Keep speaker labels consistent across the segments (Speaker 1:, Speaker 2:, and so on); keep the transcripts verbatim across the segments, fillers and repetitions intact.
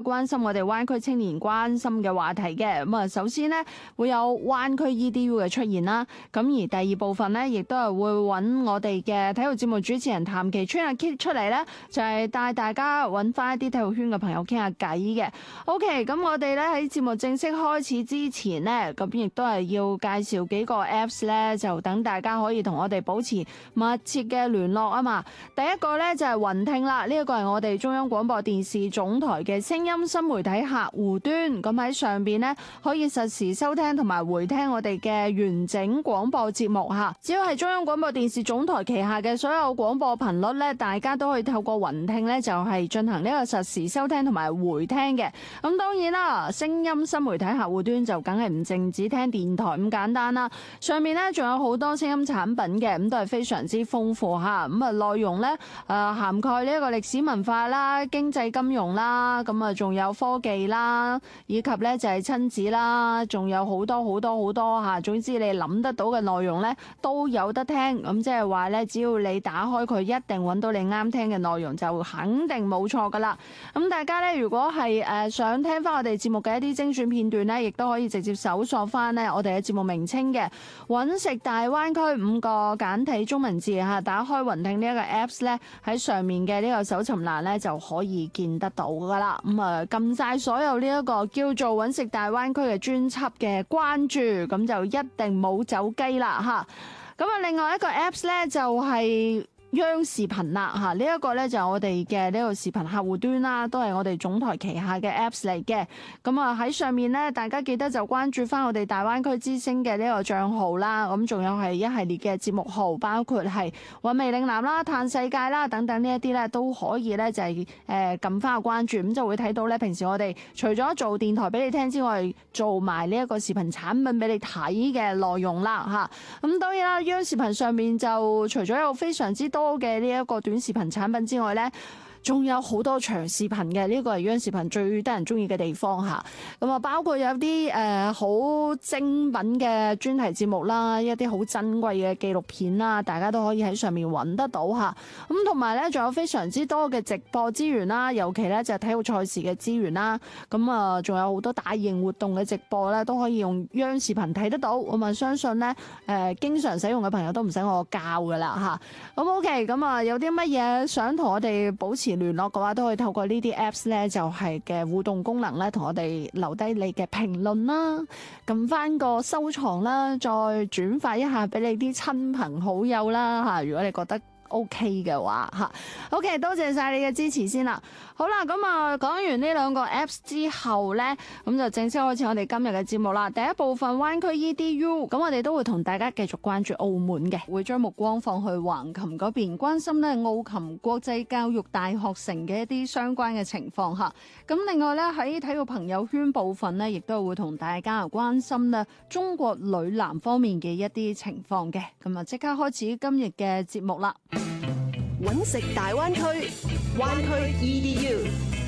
Speaker 1: 關心我哋灣區青年關心嘅話題嘅。咁啊，首先呢，會有灣區 E D U 嘅出現啦。咁而第二部分呢，亦都係會揾我哋嘅體育節目主持人譚其川阿 Kit 出嚟呢，就係帶大家揾翻一啲體育圈嘅朋友傾下偈嘅。OK，咁我哋咧喺節目正式開始之前呢，咁亦都係要介紹幾個 Apps 咧，就等大家可以同我哋保持密切嘅聯絡啊嘛。第一個咧就係雲聽啦，呢一個係我哋中央廣播電視總台嘅聲音新媒體客戶端，咁喺上邊呢，可以實時收聽同埋回聽我哋嘅完整廣播節目吓。只要係中央廣播電視總台旗下嘅所有廣播頻率咧，大家都可以透過雲聽咧，就係進行呢個實時收聽同埋回聽嘅。咁當然啦，聲音新媒體客戶端就梗係唔淨止聽電台咁簡單啦，上面咧仲有好多聲音產品嘅，咁都係非常之豐富吓。咁啊內容咧誒涵蓋呢一個歷史文化啦、經濟金融啦，咁啊仲有科技啦，以及咧就係親子啦，仲有好多好多好多吓。總之你諗得到嘅內容咧都有得聽，咁即係話咧，只要你打開佢，一定揾到你啱聽嘅內容，就肯定冇錯噶啦。咁大家咧如果係誒想聽翻我哋節目嘅一啲精選片段咧，亦都可以直接搜索翻咧我哋嘅節目名稱嘅揾食大灣區五個簡體中文字吓，打開雲聽呢一個 Apps 咧，喺上面嘅呢個搜尋欄咧就可以見得到噶啦。咁啊撳晒所有呢一個叫做揾食大灣區嘅專輯嘅關注，咁就一定冇走雞啦吓。咁啊另外一個 Apps 咧就係央視頻啦吓，呢一個咧就係我哋嘅呢個視頻客戶端啦，都係我哋總台旗下嘅 Apps 嚟嘅。咁啊喺上面咧，大家記得就關注翻我哋大灣區之聲嘅呢個賬號啦。咁仲有係一系列嘅節目號，包括係韻味嶺南啦、嘆世界啦等等呢一啲咧，都可以咧就係誒撳翻個關注，咁就會睇到咧平時我哋除咗做電台俾你聽之外，做埋呢一個視頻產品俾你睇嘅內容啦吓。咁當然啦，央視頻上面就除咗有非常之多多嘅呢一個短視頻產品之外呢，仲有好多長視頻嘅，呢個係央視頻最得人中意嘅地方吓。咁啊，包括有啲誒好精品嘅專題節目啦，一啲好珍貴嘅紀錄片啦，大家都可以喺上面揾得到吓。咁同埋呢，仲有非常之多嘅直播資源啦，尤其呢就係體育賽事嘅資源啦。咁啊，仲有好多大型活動嘅直播呢，都可以用央視頻睇得到。咁啊，相信呢，誒經常使用嘅朋友都唔使我教噶啦吓。咁 OK， 咁啊有啲乜嘢想同我哋保持聯絡嘅話，都可以透過呢啲 Apps 咧，就係嘅互動功能咧，同我哋留低你嘅評論啦，撳翻個收藏啦，再轉發一下俾你啲親朋好友啦吓。如果你覺得O K 嘅話吓 ，OK， 多謝晒你嘅支持先啦。好啦，咁啊講完呢兩個 Apps 之後呢，咁就正式開始我哋今日嘅節目啦。第一部分灣區 E D U， 咁我哋都會同大家繼續關注澳門嘅，會將目光放去橫琴嗰邊，關心呢澳琴國際教育大學城嘅一啲相關嘅情況吓。咁另外呢，喺體育朋友圈部分呢，亦都會同大家關心呢中國女籃方面嘅一啲情況嘅。咁啊，即刻開始今日嘅節目啦。
Speaker 2: 揾食大灣區，灣區 E D U，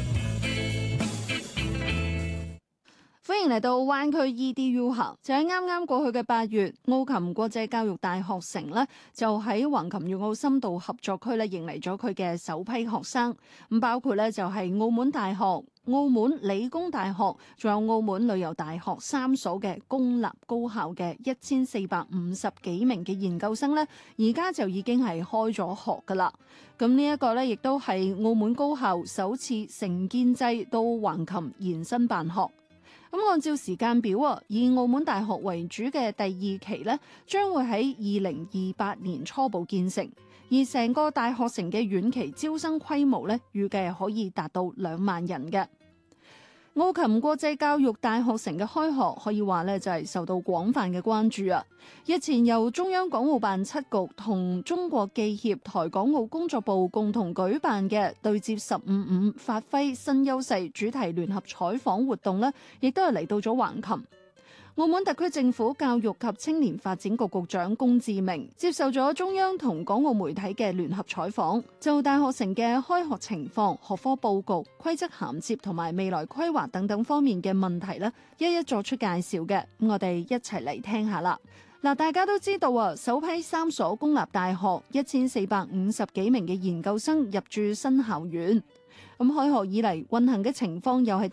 Speaker 1: 歡迎嚟到灣區 E D U 行。就喺啱啱過去嘅八月，澳琴國際教育大學城呢，就喺橫琴粵澳深度合作區咧迎嚟咗佢嘅首批學生。咁包括咧就係澳門大學、澳門理工大學，仲有澳門旅遊大學三所嘅公立高校嘅一千四百五十幾名嘅研究生呢，而家就已經係開咗學噶啦。咁呢一個呢，亦都係澳門高校首次承建制到橫琴延伸辦學。咁按照時間表啊，以澳門大學為主嘅第二期呢，將會喺二零二八年初步建成，而成個大學城嘅遠期招生規模呢，預計係可以達到兩萬人嘅。澳琴國際教育大學城嘅開學可以話咧就係受到廣泛嘅關注啊！日前由中央港澳辦七局同中國記協台港澳工作部共同舉辦嘅對接十五五發揮新優勢主題聯合採訪活動呢，亦都係嚟到咗橫琴。澳門特區政府教育及青年發展局局長龔志明接受咗中央同港澳媒體嘅聯合採訪，就大學城嘅開學情況、學科佈局、規則銜接同埋未來規劃等等方面嘅問題咧，一一作出介紹嘅。咁我哋一齊嚟聽下啦。嗱，大家都知道啊，首批三所公立大學一千四百五十幾名嘅研究生入駐新校園。咁開學以嚟運行嘅情況又係